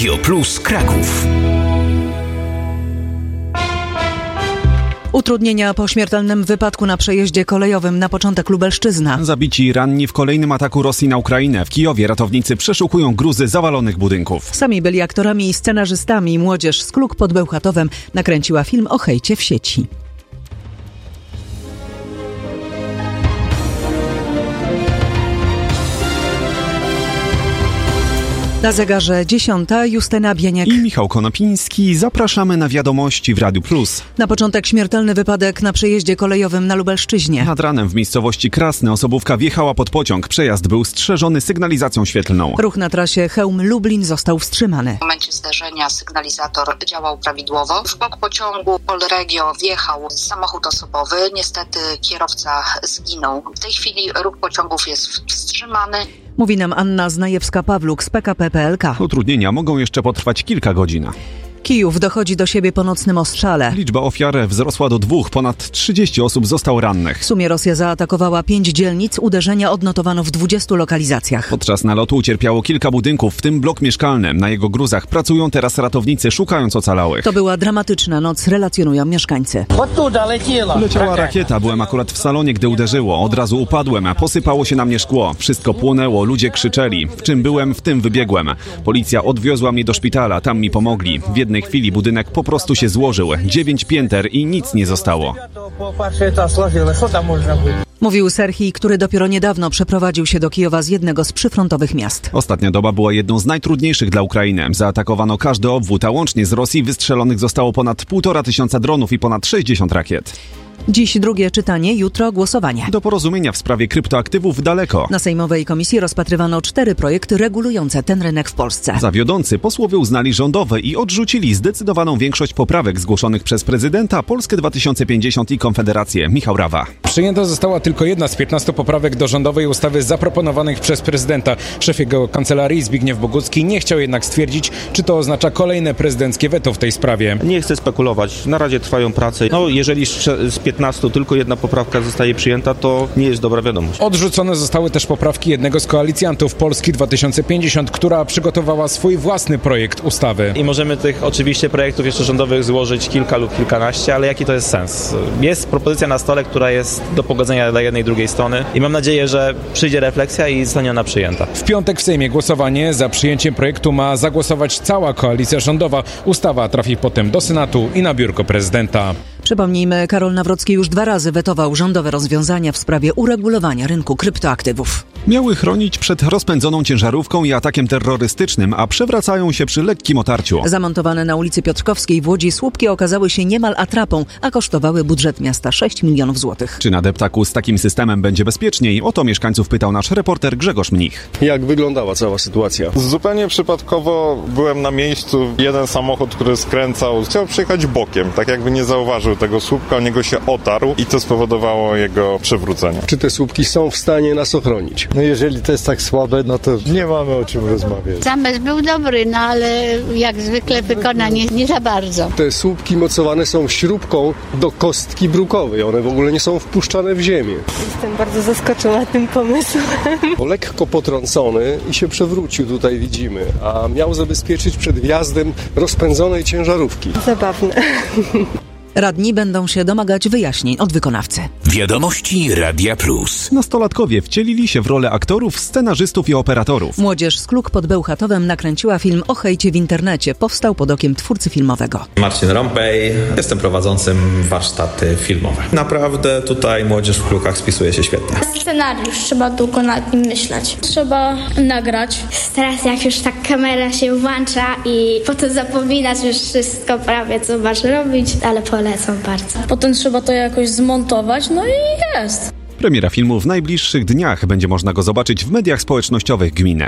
Radio Plus Kraków. Utrudnienia po śmiertelnym wypadku na przejeździe kolejowym, na początek Lubelszczyzna. Zabici i ranni w kolejnym ataku Rosji na Ukrainę. W Kijowie ratownicy przeszukują gruzy zawalonych budynków. Sami byli aktorami i scenarzystami. Młodzież z Kluk pod Bełchatowem nakręciła film o hejcie w sieci. Na zegarze 10, Justyna Bieniek i Michał Konopiński. Zapraszamy na wiadomości w Radiu Plus. Na początek śmiertelny wypadek na przejeździe kolejowym na Lubelszczyźnie. Nad ranem w miejscowości Krasne osobówka wjechała pod pociąg. Przejazd był strzeżony sygnalizacją świetlną. Ruch na trasie Chełm-Lublin został wstrzymany. W momencie zdarzenia sygnalizator działał prawidłowo. W bok pociągu Polregio wjechał samochód osobowy. Niestety kierowca zginął. W tej chwili ruch pociągów jest wstrzymany. Mówi nam Anna Znajewska-Pawluk z PKP PLK. Utrudnienia mogą jeszcze potrwać kilka godzin. Kijów dochodzi do siebie po nocnym ostrzale. Liczba ofiar wzrosła do 2. Ponad 30 osób zostało rannych. W sumie Rosja zaatakowała 5 dzielnic. Uderzenia odnotowano w 20 lokalizacjach. Podczas nalotu ucierpiało kilka budynków, w tym blok mieszkalny. Na jego gruzach pracują teraz ratownicy, szukając ocalałych. To była dramatyczna noc, relacjonują mieszkańcy. Leciała rakieta. Byłem akurat w salonie, gdy uderzyło. Od razu upadłem, a posypało się na mnie szkło. Wszystko płonęło, ludzie krzyczeli. W czym byłem, w tym wybiegłem. Policja odwiozła mnie do szpitala, tam mi pomogli. W jednej chwili budynek po prostu się złożył. 9 pięter i nic nie zostało. Mówił Serhij, który dopiero niedawno przeprowadził się do Kijowa z jednego z przyfrontowych miast. Ostatnia doba była jedną z najtrudniejszych dla Ukrainy. Zaatakowano każdy obwód, a łącznie z Rosji wystrzelonych zostało ponad 1,5 dronów i ponad 60 rakiet. Dziś drugie czytanie, jutro głosowanie. Do porozumienia w sprawie kryptoaktywów daleko. Na sejmowej komisji rozpatrywano 4 projekty regulujące ten rynek w Polsce. Za wiodący posłowie uznali rządowe i odrzucili zdecydowaną większość poprawek zgłoszonych przez prezydenta, Polskę 2050 i Konfederację. Michał Rawa. Przyjęta została tylko jedna z 15 poprawek do rządowej ustawy zaproponowanych przez prezydenta. Szef jego kancelarii Zbigniew Bogucki nie chciał jednak stwierdzić, czy to oznacza kolejne prezydenckie weto w tej sprawie. Nie chcę spekulować. Na razie trwają prace. Jeżeli z 15 tylko jedna poprawka zostaje przyjęta, to nie jest dobra wiadomość. Odrzucone zostały też poprawki jednego z koalicjantów Polski 2050, która przygotowała swój własny projekt ustawy. I możemy tych oczywiście projektów jeszcze rządowych złożyć kilka lub kilkanaście, ale jaki to jest sens? Jest propozycja na stole, która jest do pogodzenia dla jednej i drugiej strony i mam nadzieję, że przyjdzie refleksja i zostanie ona przyjęta. W piątek w Sejmie głosowanie. Za przyjęciem projektu ma zagłosować cała koalicja rządowa. Ustawa trafi potem do Senatu i na biurko prezydenta. Przypomnijmy, Karol Nawrocki już 2 razy wetował rządowe rozwiązania w sprawie uregulowania rynku kryptoaktywów. Miały chronić przed rozpędzoną ciężarówką i atakiem terrorystycznym, a przewracają się przy lekkim otarciu. Zamontowane na ulicy Piotrkowskiej w Łodzi słupki okazały się niemal atrapą, a kosztowały budżet miasta 6 milionów złotych. Czy na deptaku z takim systemem będzie bezpieczniej? O to mieszkańców pytał nasz reporter Grzegorz Mnich. Jak wyglądała cała sytuacja? Zupełnie przypadkowo byłem na miejscu. Jeden samochód, który skręcał, chciał przejechać bokiem, tak jakby nie zauważył tego słupka, o niego się otarł i to spowodowało jego przewrócenie. Czy te słupki są w stanie nas ochronić? No jeżeli to jest tak słabe, no to nie mamy o czym rozmawiać. Zamysł był dobry, no ale jak zwykle wykonanie nie za bardzo. Te słupki mocowane są śrubką do kostki brukowej. One w ogóle nie są wpuszczane w ziemię. Jestem bardzo zaskoczona tym pomysłem. Bo lekko potrącony i się przewrócił, tutaj widzimy, a miał zabezpieczyć przed wjazdem rozpędzonej ciężarówki. Zabawne. Radni będą się domagać wyjaśnień od wykonawcy. Wiadomości Radia Plus. Nastolatkowie wcielili się w rolę aktorów, scenarzystów i operatorów. Młodzież z Kluk pod Bełchatowem nakręciła film o hejcie w internecie. Powstał pod okiem twórcy filmowego. Marcin Rąpej, jestem prowadzącym warsztaty filmowe. Naprawdę tutaj młodzież w Klukach spisuje się świetnie. Scenariusz, trzeba długo nad nim myśleć. Trzeba nagrać. Teraz jak już tak kamera się włącza i potem zapominasz już wszystko prawie, co masz robić, ale polecam bardzo. Potem trzeba to jakoś zmontować, no i jest. Premiera filmu w najbliższych dniach. Będzie można go zobaczyć w mediach społecznościowych gminy.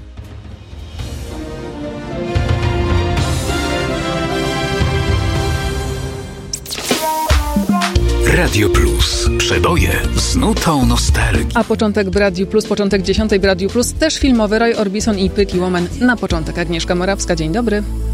Radio Plus. Przeboje z nutą nostalgii. A początek w Radiu Plus, początek 10 w Radiu Plus, też filmowy. Roy Orbison i Pretty Woman. Na początek Agnieszka Morawska. Dzień dobry.